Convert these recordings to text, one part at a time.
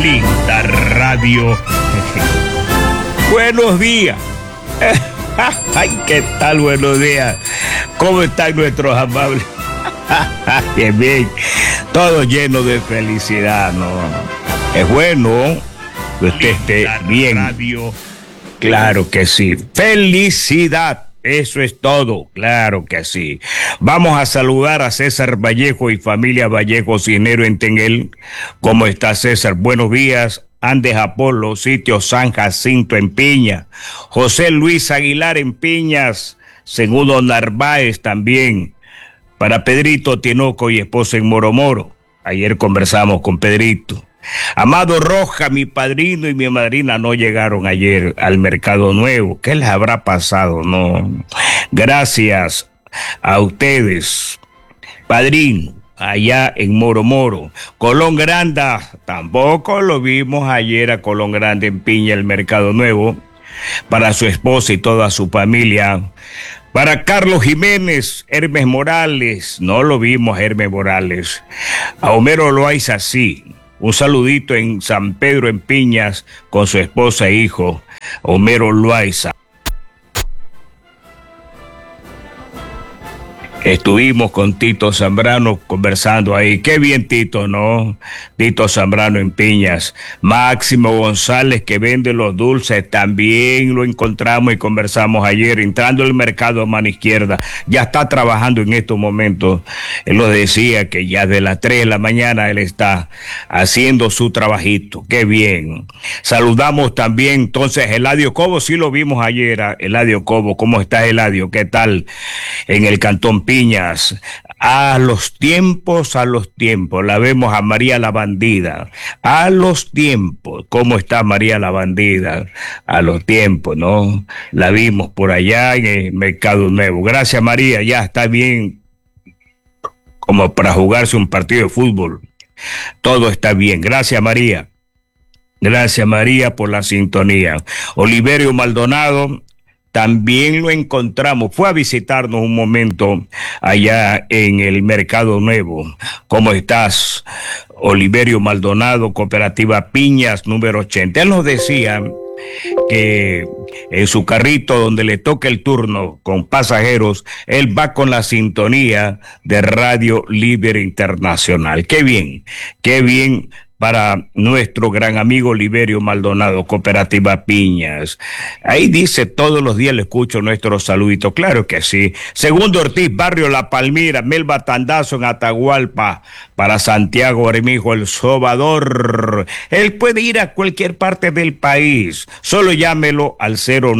Linda radio. Buenos días. Ay, ¿qué tal? Buenos días. ¿Cómo están nuestros amables? Bien, bien. Todo lleno de felicidad, ¿no? Es bueno que usted esté bien. Radio. Claro que sí. Felicidad. Eso es todo, claro que sí. Vamos a saludar a César Vallejo y familia Vallejo Cinero en Tenguel. ¿Cómo está César? Buenos días. Andes Apolo, sitio San Jacinto en Piña. José Luis Aguilar en Piñas. Segundo Narváez también. Para Pedrito Tinoco y esposa en Moromoro. Ayer conversamos con Pedrito. Amado Roja, mi padrino y mi madrina no llegaron ayer al Mercado Nuevo. ¿Qué les habrá pasado? No. Gracias a ustedes, padrino, allá en Moromoro. Colón Granda, tampoco lo vimos ayer a Colón Grande en Piña, el Mercado Nuevo. Para su esposa y toda su familia. Para Carlos Jiménez, Hermes Morales, no lo vimos a Hermes Morales. A Homero Loaiza sí. Un saludito en San Pedro en Piñas con su esposa e hijo, Homero Loaiza. Estuvimos con Tito Zambrano conversando ahí. Qué bien Tito, ¿no? Tito Zambrano en Piñas. Máximo González, que vende los dulces, también lo encontramos y conversamos ayer, entrando al mercado a mano izquierda. Ya está trabajando en estos momentos. Él lo decía que ya de las 3 de la mañana él está haciendo su trabajito. Qué bien. Saludamos también entonces a Eladio Cobo. Sí lo vimos ayer, a Eladio Cobo. ¿Cómo está Eladio? ¿Qué tal en el Cantón Piñas? A los tiempos, la vemos a María la Bandida, a los tiempos. ¿Cómo está María la Bandida? A los tiempos, ¿no? La vimos por allá en el Mercado Nuevo. Gracias María, ya está bien como para jugarse un partido de fútbol. Todo está bien, gracias María. Gracias María por la sintonía. Oliverio Maldonado, también lo encontramos, fue a visitarnos un momento allá en el Mercado Nuevo. ¿Cómo estás, Oliverio Maldonado, Cooperativa Piñas, número 80? Él nos decía que en su carrito donde le toca el turno con pasajeros, él va con la sintonía de Radio Libre Internacional. Qué bien para nuestro gran amigo Oliverio Maldonado, Cooperativa Piñas. Ahí dice, todos los días le escucho nuestro saludito. Claro que sí. Segundo Ortiz, Barrio La Palmira, Melba Tandazo en Atahualpa, para Santiago Armijo, El Sobador. Él puede ir a cualquier parte del país. Solo llámelo al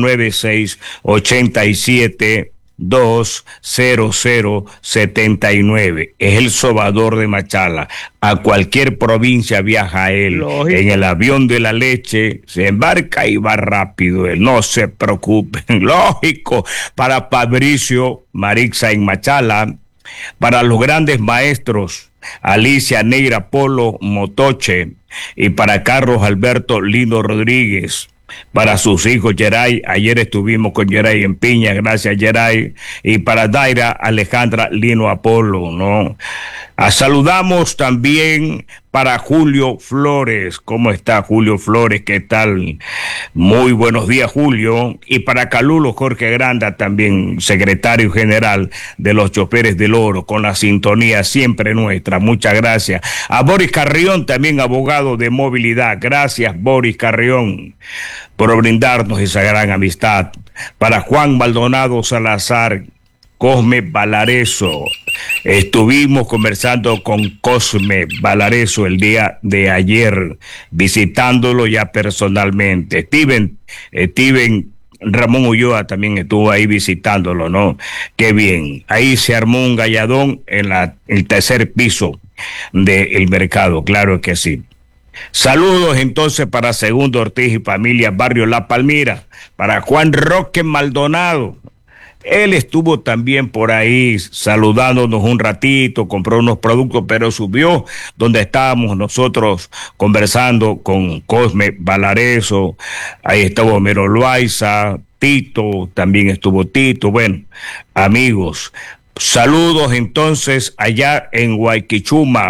096-87-20079. Es El Sobador de Machala. A cualquier provincia viaja él. Lógico. En el avión de la leche se embarca y va rápido él. No se preocupen. Lógico. Para Fabricio Marixa en Machala. Para los grandes maestros Alicia Neira Polo Motoche. Y para Carlos Alberto Lino Rodríguez. Para sus hijos Geray, ayer estuvimos con Geray en Piña, gracias Geray. Y para Daira Alejandra Lino Apolo, ¿no? Saludamos también para Julio Flores. ¿Cómo está Julio Flores? ¿Qué tal? Muy buenos días, Julio. Y para Calulo Jorge Granda, también secretario general de los Choferes del Oro, con la sintonía siempre nuestra. Muchas gracias. A Boris Carrión, también abogado de movilidad. Gracias, Boris Carrión, por brindarnos esa gran amistad. Para Juan Maldonado Salazar, Cosme Valareso. Estuvimos conversando con Cosme Valareso el día de ayer, visitándolo ya personalmente. Steven Ramón Ulloa también estuvo ahí visitándolo, ¿no? Qué bien. Ahí se armó un galladón en el tercer piso del mercado, claro que sí. Saludos entonces para Segundo Ortiz y familia, Barrio La Palmira. Para Juan Roque Maldonado. Él estuvo también por ahí saludándonos un ratito, compró unos productos, pero subió donde estábamos nosotros conversando con Cosme Valareso. Ahí estaba Homero Loaiza, Tito, también estuvo Tito. Bueno, amigos, saludos entonces allá en Guayquichuma,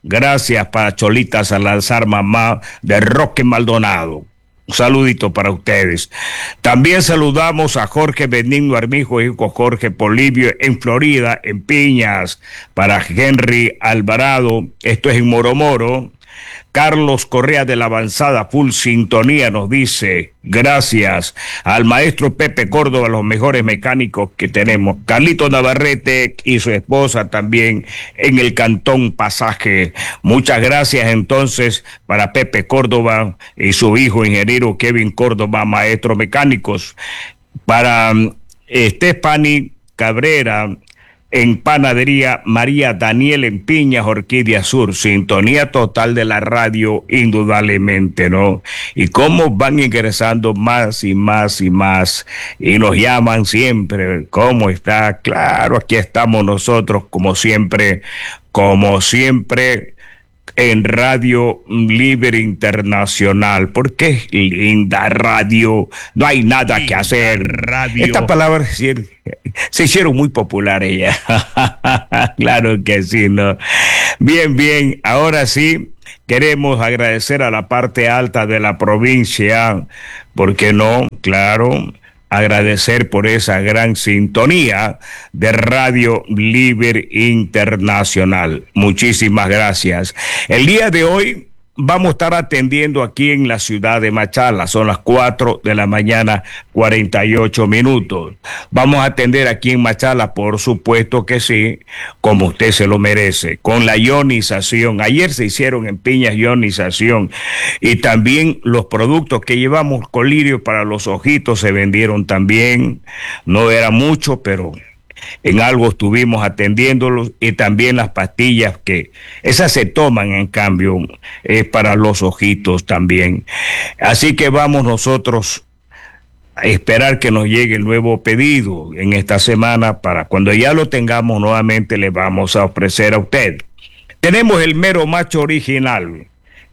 Gracias para Cholita Salazar, mamá de Roque Maldonado. Un saludito para ustedes. También saludamos a Jorge Benigno Armijo, hijo Jorge Polibio en Florida, en Piñas, para Henry Alvarado, esto es en Moromoro. Carlos Correa de la Avanzada, full sintonía, nos dice, gracias al maestro Pepe Córdoba, los mejores mecánicos que tenemos. Carlito Navarrete y su esposa también en el Cantón Pasaje. Muchas gracias entonces para Pepe Córdoba y su hijo ingeniero Kevin Córdoba, maestros mecánicos. Para Stephanie Cabrera, en Panadería María Daniel en Piñas, Orquídea Sur, sintonía total de la radio, indudablemente, ¿no? Y cómo van ingresando más y más y más, y nos llaman siempre, ¿cómo está? Claro, aquí estamos nosotros, como siempre, en Radio Libre Internacional, porque es linda radio, no hay nada linda que hacer. Radio. Estas palabras se hicieron muy populares ya. Claro que sí, ¿no? Bien, ahora sí, queremos agradecer a la parte alta de la provincia, ¿por qué no? Claro, agradecer por esa gran sintonía de Radio Libre Internacional. Muchísimas gracias. El día de hoy vamos a estar atendiendo aquí en la ciudad de Machala. Son las 4 de la mañana, 48 minutos. Vamos a atender aquí en Machala, por supuesto que sí, como usted se lo merece, con la ionización. Ayer se hicieron en Piñas ionización y también los productos que llevamos, colirio para los ojitos, se vendieron también. No era mucho, pero en algo estuvimos atendiéndolos, y también las pastillas que esas se toman en cambio para los ojitos también. Así que vamos nosotros a esperar que nos llegue el nuevo pedido en esta semana, para cuando ya lo tengamos nuevamente le vamos a ofrecer a usted. Tenemos el mero macho original,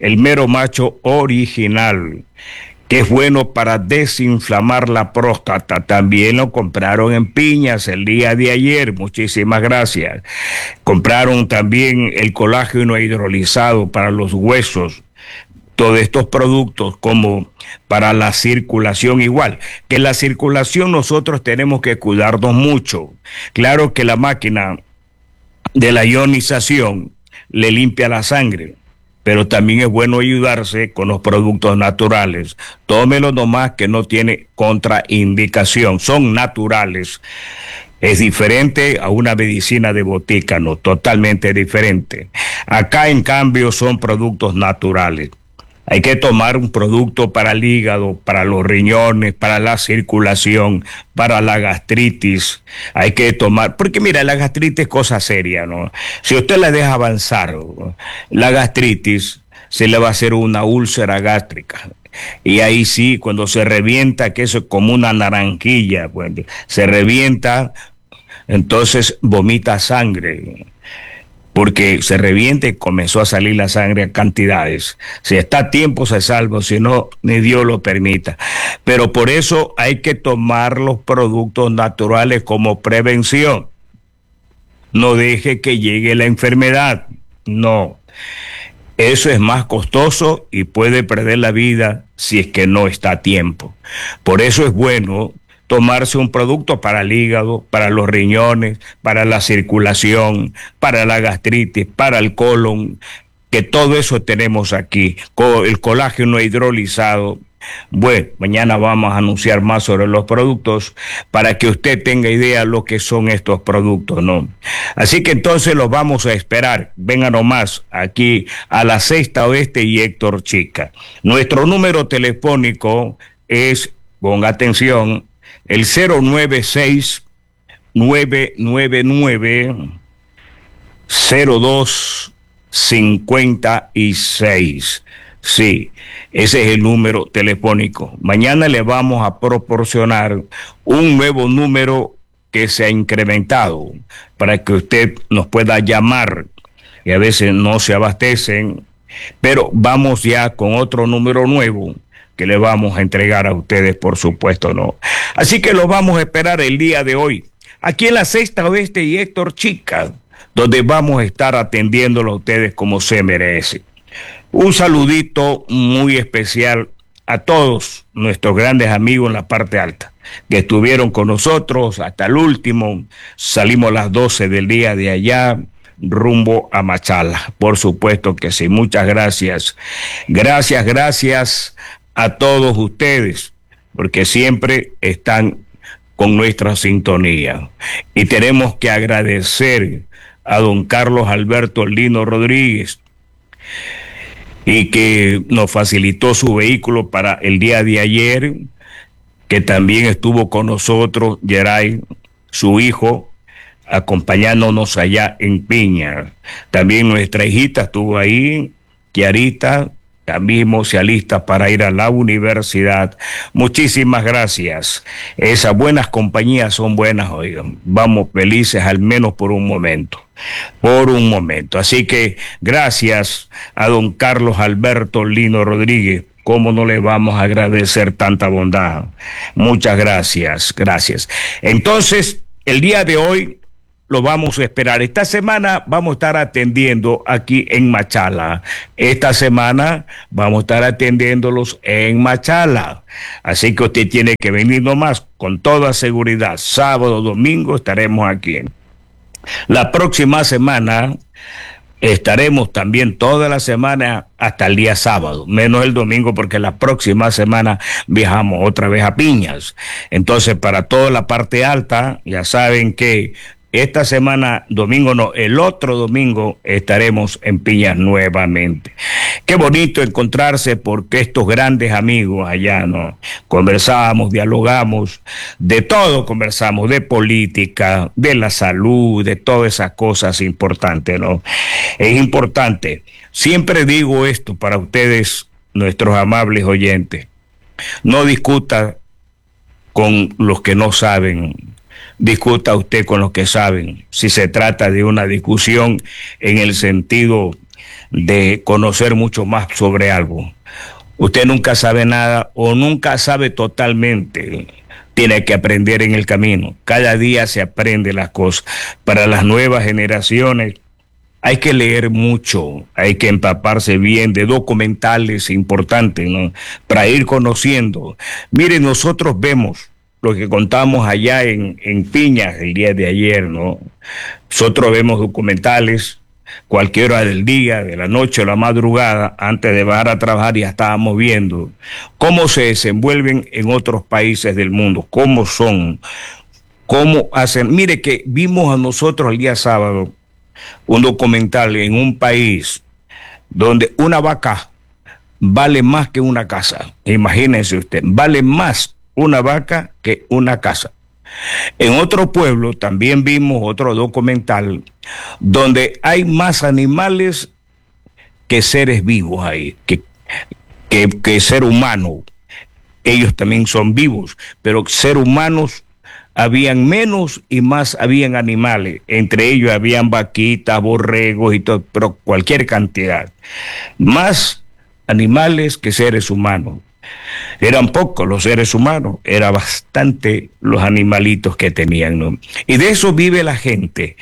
que es bueno para desinflamar la próstata. También lo compraron en Piñas el día de ayer, muchísimas gracias. Compraron también el colágeno hidrolizado para los huesos. Todos estos productos como para la circulación, igual que la circulación nosotros tenemos que cuidarnos mucho. Claro que la máquina de la ionización le limpia la sangre, pero también es bueno ayudarse con los productos naturales. Tómelo nomás, que no tiene contraindicación, son naturales. Es diferente a una medicina de botica, no, totalmente diferente. Acá en cambio son productos naturales. Hay que tomar un producto para el hígado, para los riñones, para la circulación, para la gastritis. Hay que tomar, porque mira, la gastritis es cosa seria, ¿no? Si usted la deja avanzar, la gastritis, se le va a hacer una úlcera gástrica. Y ahí sí, cuando se revienta, que eso es como una naranjilla, pues, se revienta, entonces vomita sangre. Porque se revienta y comenzó a salir la sangre a cantidades. Si está a tiempo se salva, si no, ni Dios lo permita. Pero por eso hay que tomar los productos naturales como prevención. No deje que llegue la enfermedad, no. Eso es más costoso y puede perder la vida si es que no está a tiempo. Por eso es bueno tomarse un producto para el hígado, para los riñones, para la circulación, para la gastritis, para el colon, que todo eso tenemos aquí, el colágeno hidrolizado. Bueno, mañana vamos a anunciar más sobre los productos para que usted tenga idea de lo que son estos productos, ¿no? Así que entonces los vamos a esperar. Venga nomás aquí a la Sexta Oeste y Héctor Chica. Nuestro número telefónico es, ponga atención, el 096-999-0256. Sí, ese es el número telefónico. Mañana le vamos a proporcionar un nuevo número que se ha incrementado para que usted nos pueda llamar, y a veces no se abastecen, pero vamos ya con otro número nuevo que le vamos a entregar a ustedes, por supuesto, ¿no? Así que los vamos a esperar el día de hoy, aquí en la Sexta Oeste y Héctor Chica, donde vamos a estar atendiéndolo a ustedes como se merece. Un saludito muy especial a todos nuestros grandes amigos en la parte alta, que estuvieron con nosotros hasta el último. Salimos a las 12 del día de allá, rumbo a Machala. Por supuesto que sí, muchas gracias. Gracias a todos ustedes, porque siempre están con nuestra sintonía. Y tenemos que agradecer a don Carlos Alberto Lino Rodríguez, y que nos facilitó su vehículo para el día de ayer, que también estuvo con nosotros, Geray, su hijo, acompañándonos allá en Piña. También nuestra hijita estuvo ahí, Kiarita, también se alista para ir a la universidad. Muchísimas gracias. Esas buenas compañías son buenas, oigan. Vamos felices al menos por un momento. Así que gracias a don Carlos Alberto Lino Rodríguez. ¿Cómo no le vamos a agradecer tanta bondad? Muchas gracias. Entonces, el día de hoy lo vamos a esperar. Esta semana vamos a estar atendiendo aquí en Machala. Así que usted tiene que venir nomás con toda seguridad. Sábado, domingo estaremos aquí. La próxima semana estaremos también toda la semana hasta el día sábado, menos el domingo, porque la próxima semana viajamos otra vez a Piñas. Entonces, para toda la parte alta, ya saben que esta semana, domingo no, el otro domingo estaremos en Piñas nuevamente. Qué bonito encontrarse, porque estos grandes amigos allá, ¿no? Conversamos, dialogamos, de todo conversamos, de política, de la salud, de todas esas cosas importantes, ¿no? Es importante. Siempre digo esto para ustedes, nuestros amables oyentes. No discuta con los que no saben. Discuta usted con los que saben, si se trata de una discusión en el sentido de conocer mucho más sobre algo. Usted nunca sabe nada o nunca sabe totalmente. Tiene que aprender en el camino. Cada día se aprende las cosas. Para las nuevas generaciones hay que leer mucho, hay que empaparse bien de documentales importantes, ¿no? Para ir conociendo. Miren, nosotros vemos lo que contamos allá en Piñas el día de ayer, ¿no? Nosotros vemos documentales cualquier hora del día, de la noche o la madrugada, antes de bajar a trabajar, ya estábamos viendo cómo se desenvuelven en otros países del mundo, cómo son, cómo hacen. Mire que vimos a nosotros el día sábado un documental en un país donde una vaca vale más que una casa. Imagínense usted, vale más una vaca que una casa. En otro pueblo también vimos otro documental donde hay más animales que seres vivos ahí, que ser humano. Ellos también son vivos, pero ser humanos habían menos y más habían animales. Entre ellos habían vaquitas, borregos y todo, pero cualquier cantidad. Más animales que seres humanos. Eran pocos los seres humanos, era bastante los animalitos que tenían, ¿no? Y de eso vive la gente,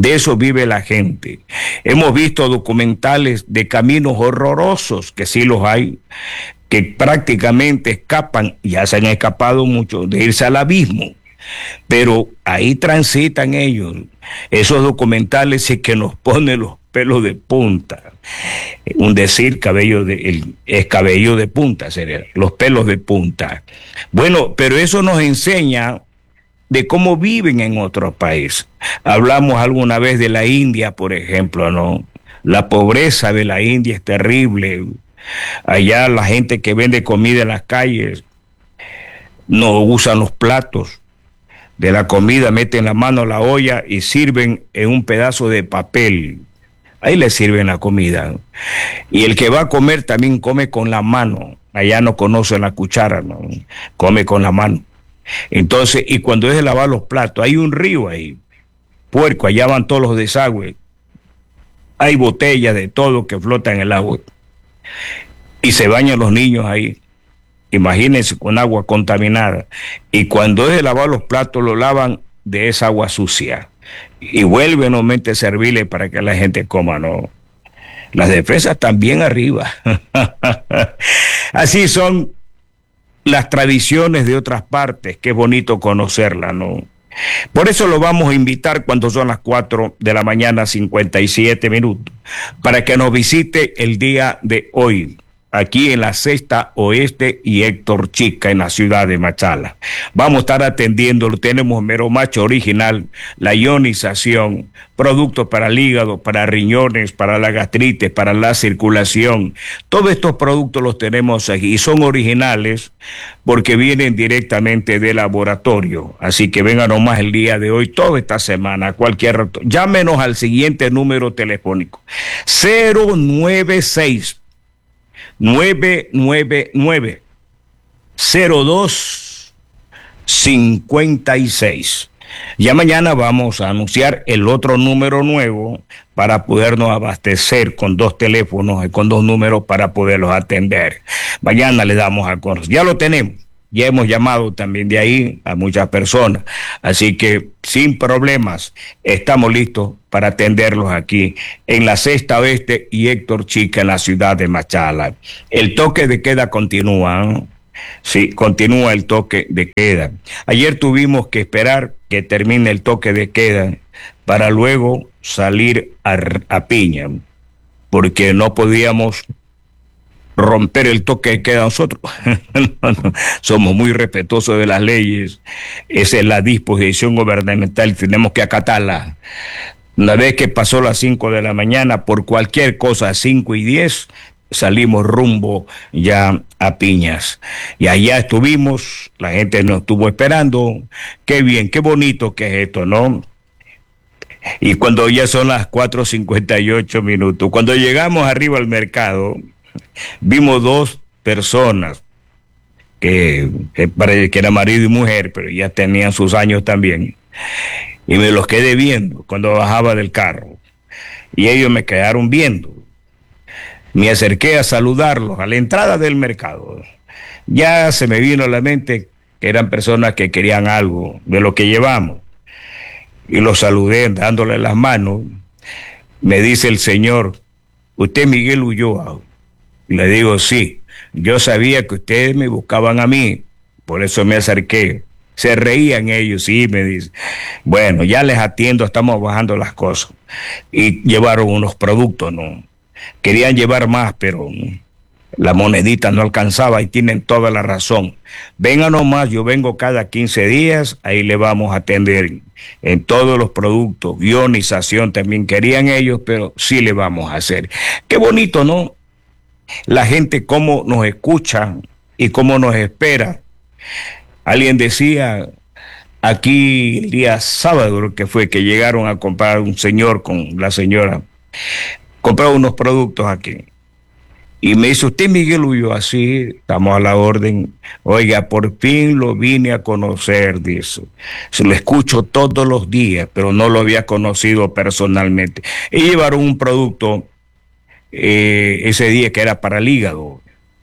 Hemos visto documentales de caminos horrorosos, que sí los hay, que prácticamente escapan, ya se han escapado muchos, de irse al abismo. Pero ahí transitan ellos. Esos documentales sí que nos ponen los pelos de punta. Un decir, es cabello de punta, sería, los pelos de punta. Bueno, pero eso nos enseña de cómo viven en otros países. Hablamos alguna vez de la India, por ejemplo, ¿no? La pobreza de la India es terrible. Allá la gente que vende comida en las calles no usan los platos de la comida, meten la mano a la olla y sirven en un pedazo de papel. Ahí le sirven la comida. Y el que va a comer también come con la mano. Allá no conocen la cuchara, ¿no? Come con la mano. Entonces, y cuando es de lavar los platos, hay un río ahí, puerco, allá van todos los desagües. Hay botellas de todo que flotan en el agua. Y se bañan los niños ahí. Imagínense, con agua contaminada. Y cuando es de lavar los platos, lo lavan de esa agua sucia. y vuelve nuevamente servirle para que la gente coma, ¿no? Las defensas también arriba. Así son las tradiciones de otras partes, qué bonito conocerlas, ¿no? Por eso lo vamos a invitar cuando son las 4 de la mañana, 57 minutos, para que nos visite el día de hoy, aquí en la Sexta Oeste y Héctor Chica, en la ciudad de Machala. Vamos a estar atendiendo, tenemos mero macho original, la ionización, productos para el hígado, para riñones, para la gastritis, para la circulación. Todos estos productos los tenemos aquí y son originales porque vienen directamente del laboratorio. Así que vengan nomás el día de hoy, toda esta semana, cualquier rato. Llámenos al siguiente número telefónico: 096 999 0256. Ya mañana vamos a anunciar el otro número nuevo para podernos abastecer con 2 teléfonos y con 2 números para poderlos atender. Mañana le damos a conocer. Ya lo tenemos. Ya hemos llamado también de ahí a muchas personas. Así que sin problemas estamos listos para atenderlos aquí en la Sexta Oeste y Héctor Chica, en la ciudad de Machala. El toque de queda continúa, ¿no? Sí, continúa el toque de queda. Ayer tuvimos que esperar que termine el toque de queda para luego salir a piña, porque no podíamos romper el toque de queda nosotros. No, somos muy respetuosos de las leyes. Esa es la disposición gubernamental, tenemos que acatarla. Una vez que pasó las 5 de la mañana, por cualquier cosa, 5:10, salimos rumbo ya a Piñas. Y allá estuvimos, la gente nos estuvo esperando. Qué bien, qué bonito que es esto, ¿no? Y cuando ya son las 4:58 minutos, cuando llegamos arriba al mercado, vimos 2 personas que parece que era marido y mujer, pero ya tenían sus años también. Y me los quedé viendo cuando bajaba del carro. Y ellos me quedaron viendo. Me acerqué a saludarlos a la entrada del mercado. Ya se me vino a la mente que eran personas que querían algo de lo que llevamos. Y los saludé dándole las manos. Me dice el señor: ¿usted es Miguel Ulloa? Le digo: sí. Yo sabía que ustedes me buscaban a mí, por eso me acerqué. Se reían ellos, sí, me dice. Bueno, ya les atiendo, estamos bajando las cosas. Y llevaron unos productos, ¿no? Querían llevar más, pero la monedita no alcanzaba, y tienen toda la razón. Vengan nomás, yo vengo cada 15 días, ahí le vamos a atender en todos los productos. Ionización también querían ellos, pero sí le vamos a hacer. Qué bonito, ¿no? La gente cómo nos escucha y cómo nos espera. Alguien decía aquí el día sábado, que fue, que llegaron a comprar un señor con la señora, compraron unos productos aquí. Y me dice: ¿usted Miguel Ulloa? Así, estamos a la orden. Oiga, por fin lo vine a conocer, dice. Se lo escucho todos los días, pero no lo había conocido personalmente. Y llevaron un producto ese día que era para el hígado.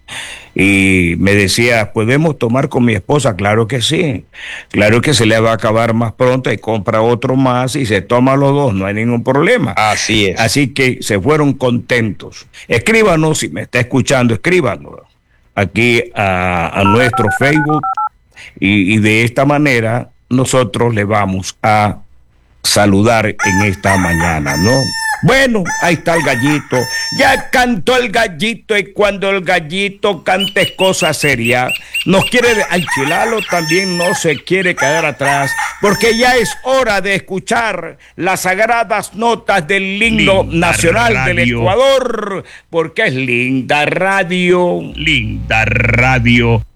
Y me decía: ¿podemos tomar con mi esposa? Claro que sí. Claro que se le va a acabar más pronto, y compra otro más y se toma los 2, no hay ningún problema. Así es. Así que se fueron contentos. Escríbanos, si me está escuchando, escríbanos aquí a nuestro Facebook, y de esta manera nosotros le vamos a saludar en esta mañana, ¿no? Bueno, ahí está el gallito. Ya cantó el gallito, y cuando el gallito canta es cosa seria. Nos quiere... Ay, Chilalo también no se quiere quedar atrás, porque ya es hora de escuchar las sagradas notas del himno nacional del Ecuador, porque es linda radio. Linda radio.